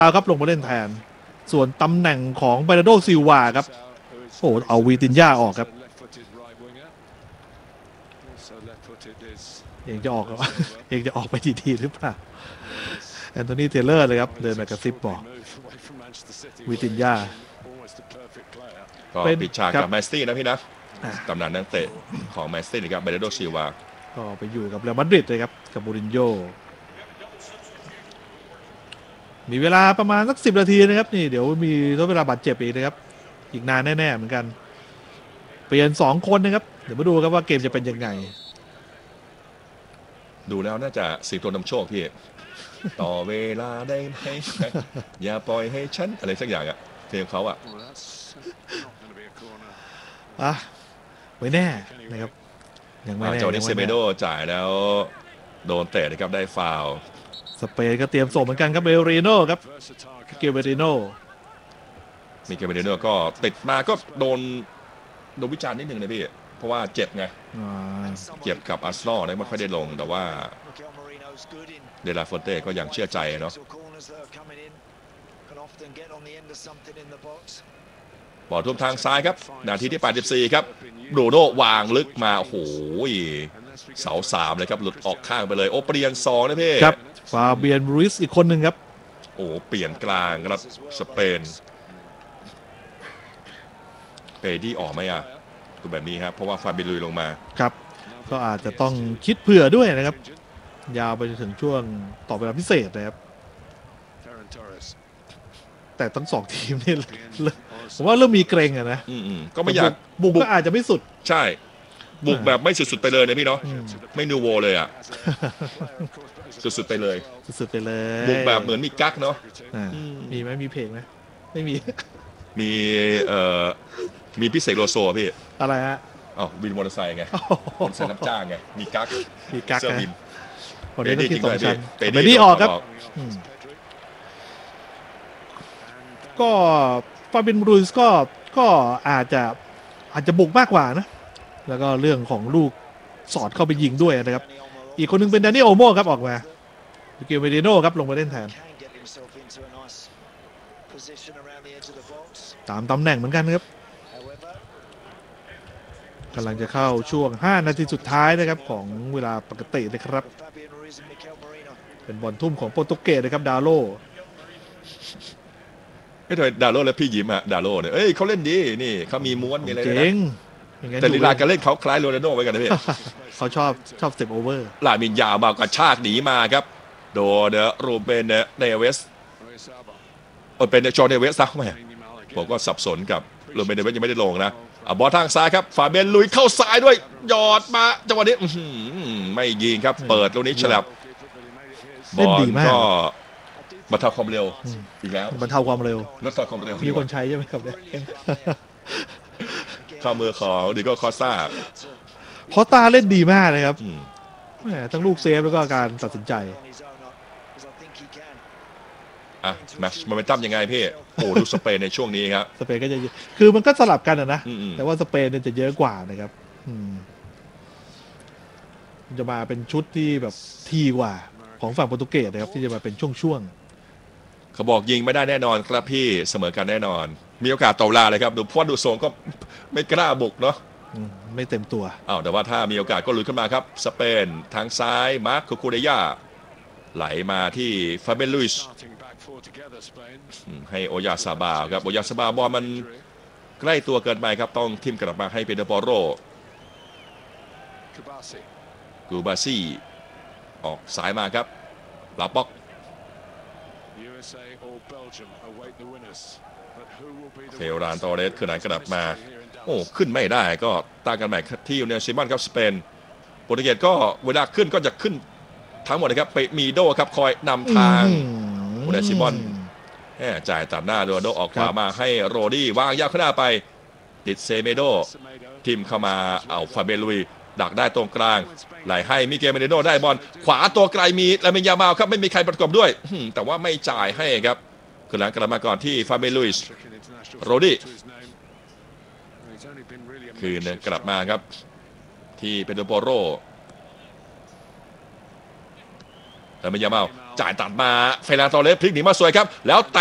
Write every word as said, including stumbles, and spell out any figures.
ครับลงมาเล่นแทนส่วนตำแหน่งของเบรนาโดซิลวาครับโอ้เอาวีตินญ่าออกครับเองจะออกเองจะออกไปทีๆหรือเปล่าแอนโทนีเทเลอร์เลยครับเดินมากระซิบบอกวีตินญ่าก็ปิดฉากกับแมสตี้นะพี่นะตำนานนักเตะของแมสตี้นะครับเบรนาโดซิลวาก็ไปอยู่กับเรอัลมาดริดเลยครับกับมูรินโญ่มีเวลาประมาณสักสิบนาทีนะครับนี่เดี๋ยวมีทดเวลาบาดเจ็บอีกนะครับอีกนานแน่ๆเหมือนกันเปลี่ยนสองคนนะครับเดี๋ยวมาดูครับว่าเกมจะเป็นยังไงดูแล้วน่าจะสีตัวนำโชคพี่ต่อเวลาได้ไหมอย่าปล่อยให้ฉันอะไรสักอย่างอะเพลงเขาอะอ่ะไม่แน่นะครับยังไม่แน่จอร์ดิเซเมโดจ่ายแล้วโดนเตะนะครับได้ฟาวล์สเปนก็เตรียมส่งเหมือนกันครับเบลริโน่ครับเกลเบริโน่มีเกลเบริโน่ก็ติดมาก็โดนโดนวิจารณ์นิดนึงนะพี่เพราะว่าเจ็บไงเจ็บกับอาร์เซนอลไม่ค่อยได้ลงแต่ว่าเดลาฟอนเต้ก็ยังเชื่อใจเนาะบอลทุ่มทางซ้ายครับนาทีที่แปดสิบสี่ครับบรูโน่วางลึกมาโอ้โหเสาสามเลยครับหลุดออกข้างไปเลยโอเปรียนสองนะพี่ครับฟาเบียนรูอิสอีกคนหนึ่งครับโอ้เปลี่ยนกลางครับสเปนเปดี้ออกไหมอ่ะตัวแบบนี้ครับเพราะว่าฟาเบียนลุยลงมาครับก็อาจจะต้องคิดเผื่อด้วยนะครับยาวไปจนถึงช่วงต่อเวลาพิเศษนะครับแต่ทั้งสองทีมนี่ผมว่าเริ่มมีเกรงอะนะก็ไม่อยากบุกก็อาจจะไม่สุดใช่บุกแบบไม่สุดๆไปเลยนะพี่เนาะไม่นูโวเลยอ่ะสุดๆไปเลยสุดๆไปเลยบุกแบบเหมือนมีกั๊กเนาะมีไหมมีเพลงไหมไม่มีมีเอ่อมีพิเศษโลโซพี่อะไรฮะอ๋อวินมอเตอร์ไซค์ไงคนใส่น้ำจ้างไงมีกั๊กมีกั๊กเสื้อวินคนนี้ต้องที่สองชั้นเบดี้ออกครับก็ฟาบินรูสก็ก็อาจจะอาจจะบุกมากกว่านะแล้วก็เรื่องของลูกสอดเข้าไปยิงด้วยนะครับอีกคนนึงเป็นดานิโอโม่ครับออกมาเกลเวเดโน่ครับลงมาเล่นแทนตามตำแหน่งเหมือนกันครับกำลังจะเข้าช่วงห้านาทีสุดท้ายนะครับของเวลาปกติเลยครับเป็นบอลทุ่มของโปรตุเกสนะครับดาโลไม่ถอยดาโลแล้วพี่ยิ้มอะดาโลเนี่ยเอ้ยเขาเล่นดีนี่เขามีม้วนมีอะไรนะแต่ลีลาการเล่นเขาคล้ายโรนัลโญ่ไปกันนะพี่เขาชอบชอบสเต็ปโอเวอร์ลามินยาวมากระชากหนีมาครับโดนรูเบนเนเวสโอ้เป็นจอร์เนเวสซะไหมผมก็สับสนกับรูเบนเนเวสยังไม่ได้ลงนะบอลทางซ้ายครับฟาเบนลุยเข้าซ้ายด้วยหยอดมาจังหวะนี้ไม่ยิงครับเปิดตรงนี้ฉลับบอลก็บรรเทาความเร็วอีกแล้วบรรเทาความเร็วลดความเร็วมีคนใช้ใช่ไหมครับเนี่ยข้ามือของดิโก้คอสตาคอสตาเล่นดีมากเลยครับทั้งลูกเซฟแล้วก็การตัดสินใจอ่ะแมตช์โมเมนตัมยังไงพี่โอ้ดูสเปนในช่วงนี้ครับสเปนก็จะคือมันก็สลับกันนะแต่ว่าสเปนเนี่ยจะเยอะกว่านะครับจะมาเป็นชุดที่แบบทีกว่าของฝั่งโปรตุเกสนะครับที่จะมาเป็นช่วงๆเขาบอกยิงไม่ได้แน่นอนครับพี่เสมอกันแน่นอนมีโอกาสต่อเวลาเลยครับดูพวดดูทรงก็ไม่กล้าบุกเนาะไม่เต็มตัวอ้าวแต่ว่าถ้ามีโอกาสก็ลุยขึ้นมาครับสเปนทางซ้ายมาร์คคูเดย่าไหลมาที่ฟาเบลุสให้โอยาซาบาครับโอยาซาบาบอลมันใกล้ตัวเกินไปครับต้องทิมกลับมาให้เปเดโปโรกูบาซี่ออกสายมาครับลาป็อกเฟลรานตอเรสขึ้นไหนกลับมาโอ้ขึ้นไม่ได้ก็ตากันใหม่ที่ยูเนซิมอนครับสเปนโปรตุเกสก็เวลาขึ้นก็จะขึ้นทั้งหมดนะครับเปมีโดครับคอยนำทางยูเนซิมอนจ่ายตัดหน้าโรนัลโดออกขวามาให้โรดี้วางยาวขึ้นหน้าไปติดเซเมโดทีมเข้ามาเอาฟาเบลุยดักได้ตรงกลางไหลให้มิเกลเมเดโนได้บอลขวาตัวไกลมีลาเมนยามาลครับไม่มีใครประกบด้วยแต่ว่าไม่จ่ายให้ครับคือหลังกลับมาก่อนที่ฟาเบลุยโรดี้คือเนี่ยกลับมาครับที่เปโดโปโรลาเมนยามาลจ่ายตัดมาเฟรนตอเรสพลิกหนีมาสวยครับแล้ว